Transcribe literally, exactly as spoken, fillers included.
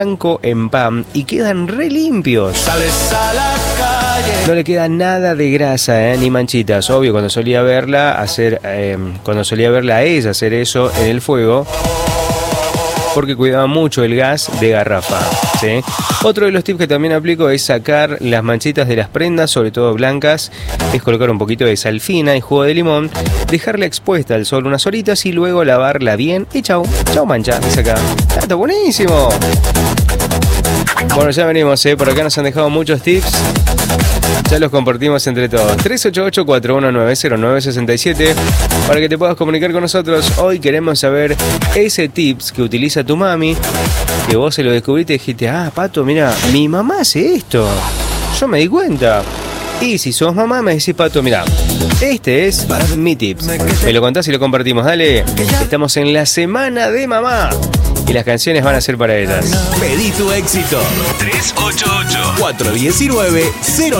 blanco en pan y quedan re limpios. Sales a la calle. No le queda nada de grasa, ¿eh? Ni manchitas. Obvio, cuando solía verla hacer, eh, cuando solía verla a ella hacer eso en el fuego, porque cuidaba mucho el gas de garrafa, ¿sí? Otro de los tips que también aplico es sacar las manchitas de las prendas, sobre todo blancas, es colocar un poquito de sal fina y jugo de limón, dejarla expuesta al sol unas horitas y luego lavarla bien y chau, chau mancha, dice acá. Ah, está buenísimo. Bueno, ya venimos, ¿eh? Por acá nos han dejado muchos tips. Ya los compartimos entre todos. tres ocho ocho, cuatro uno nueve, cero nueve seis siete para que te puedas comunicar con nosotros. Hoy queremos saber ese tips que utiliza tu mami, que vos se lo descubriste y dijiste, ah, Pato, mira, mi mamá hace esto. Yo me di cuenta. Y si sos mamá, me decís, Pato, mira, este es mi tips. Me lo contás y lo compartimos. Dale, estamos en la semana de mamá. Y las canciones van a ser para ellas. Pedí tu éxito. tres ocho ocho, cuatro uno nueve, cero